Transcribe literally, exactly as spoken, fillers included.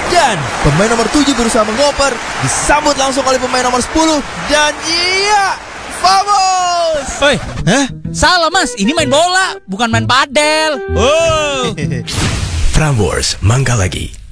Dan pemain nomor tujuh berusaha mengoper, disambut langsung oleh pemain nomor sepuluh. Dan iya, famos. Oi, hah? Salah mas, ini main bola, bukan main padel. Oh. Prambors, mangga lagi.